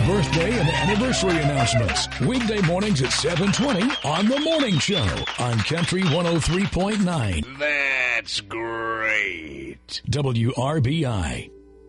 birthday and anniversary announcements. Weekday mornings at 7:20 on The Morning Show on Country 103.9. That's great. WRBI.